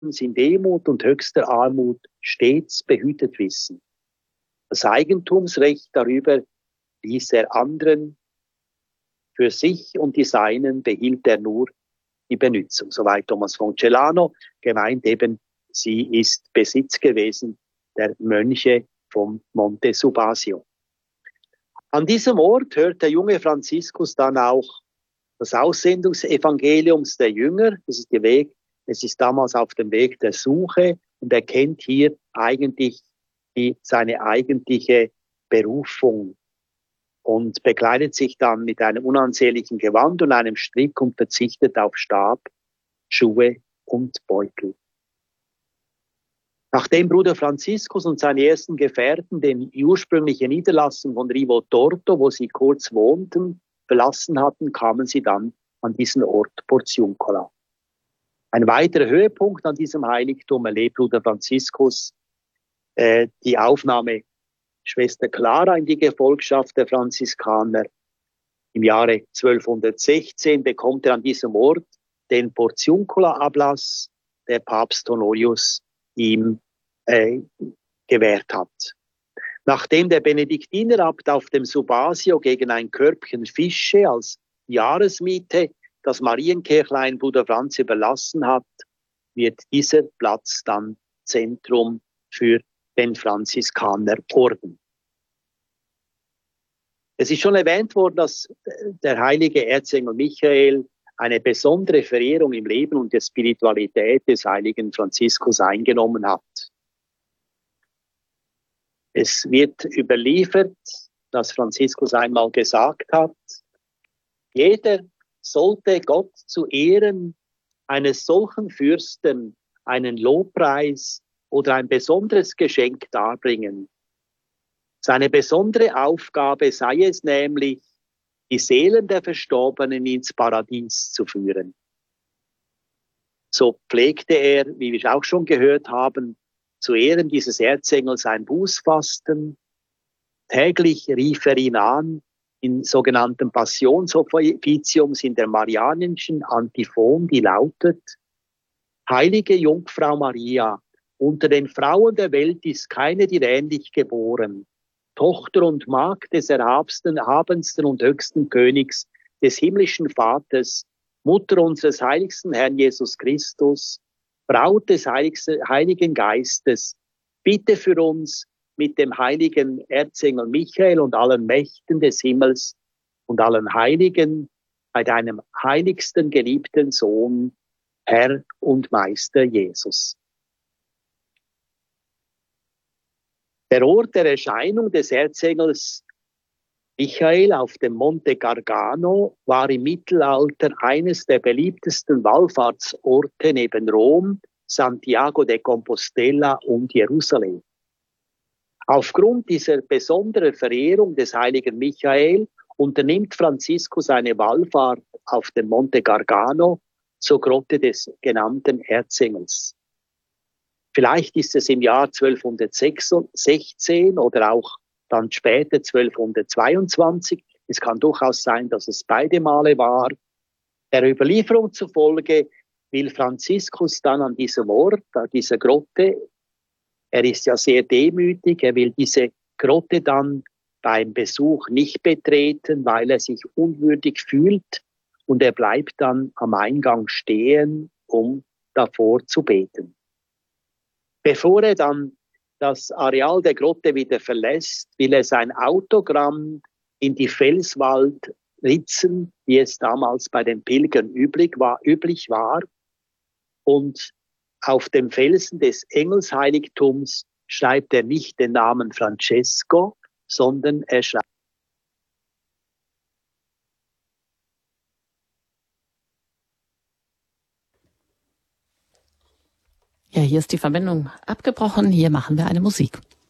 in Demut und höchster Armut stets behütet wissen. Das Eigentumsrecht darüber ließ er anderen, für sich und die Seinen behielt er nur die Benützung. Soweit Thomas von Celano, gemeint eben, sie ist Besitz gewesen der Mönche vom Monte Subasio. An diesem Ort hört der junge Franziskus dann auch das Aussendungsevangelium der Jünger. Es ist damals auf dem Weg der Suche und er kennt hier eigentlich seine eigentliche Berufung und bekleidet sich dann mit einem unansehnlichen Gewand und einem Strick und verzichtet auf Stab, Schuhe und Beutel. Nachdem Bruder Franziskus und seine ersten Gefährten die ursprüngliche Niederlassung von Rivo Torto, wo sie kurz wohnten, verlassen hatten, kamen sie dann an diesen Ort Porziuncola. Ein weiterer Höhepunkt an diesem Heiligtum erlebt Bruder Franziskus die Aufnahme Schwester Clara in die Gefolgschaft der Franziskaner. Im Jahre 1216 bekommt er an diesem Ort den Porziuncola-Ablass, der Papst Honorius ihm gewährt hat. Nachdem der Benediktinerabt auf dem Subasio gegen ein Körbchen Fische als Jahresmiete das Marienkirchlein Bruder Franz überlassen hat, wird dieser Platz dann Zentrum für den Franziskanerorden. Es ist schon erwähnt worden, dass der heilige Erzengel Michael eine besondere Verehrung im Leben und der Spiritualität des heiligen Franziskus eingenommen hat. Es wird überliefert, dass Franziskus einmal gesagt hat, jeder sollte Gott zu Ehren eines solchen Fürsten einen Lobpreis oder ein besonderes Geschenk darbringen. Seine besondere Aufgabe sei es nämlich, die Seelen der Verstorbenen ins Paradies zu führen. So pflegte er, wie wir auch schon gehört haben, zu Ehren dieses Erzengels ein Bußfasten. Täglich rief er ihn an, in sogenannten Passionsoffiziums in der marianischen Antiphon, die lautet: Heilige Jungfrau Maria, unter den Frauen der Welt ist keine dir ähnlich geboren. Tochter und Magd des erhabensten und höchsten Königs, des himmlischen Vaters, Mutter unseres heiligsten Herrn Jesus Christus, Braut des Heiligen Geistes, bitte für uns mit dem heiligen Erzengel Michael und allen Mächten des Himmels und allen Heiligen bei deinem heiligsten geliebten Sohn, Herr und Meister Jesus. Der Ort der Erscheinung des Erzengels Michael auf dem Monte Gargano war im Mittelalter eines der beliebtesten Wallfahrtsorte neben Rom, Santiago de Compostela und Jerusalem. Aufgrund dieser besonderen Verehrung des heiligen Michael unternimmt Franziskus eine Wallfahrt auf dem Monte Gargano zur Grotte des genannten Erzengels. Vielleicht ist es im Jahr 1216 oder auch dann später 1222. Es kann durchaus sein, dass es beide Male war. Der Überlieferung zufolge will Franziskus dann an diesem Ort, an dieser Grotte, er ist ja sehr demütig, er will diese Grotte dann beim Besuch nicht betreten, weil er sich unwürdig fühlt und er bleibt dann am Eingang stehen, um davor zu beten. Bevor er dann das Areal der Grotte wieder verlässt, will er sein Autogramm in die Felswand ritzen, wie es damals bei den Pilgern üblich war. Und auf dem Felsen des Engelsheiligtums schreibt er nicht den Namen Francesco, sondern er schreibt Ja, hier ist die Verbindung abgebrochen. Hier machen wir eine Musik.